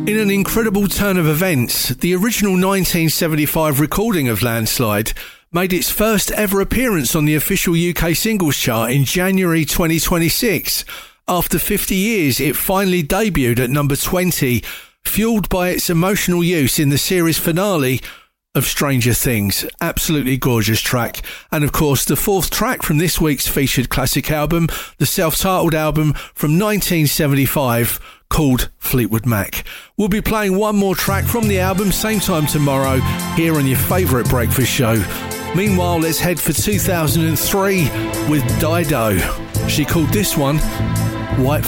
In an incredible turn of events, the original 1975 recording of Landslide made its first ever appearance on the official UK singles chart in January 2026. After 50 years, it finally debuted at number 20, fueled by its emotional use in the series finale of Stranger Things. Absolutely gorgeous track. And of course, the fourth track from this week's featured classic album, the self-titled album from 1975, called Fleetwood Mac. We'll be playing one more track from the album same time tomorrow here on your favourite breakfast show. Meanwhile, let's head for 2003 with Dido. She called this one White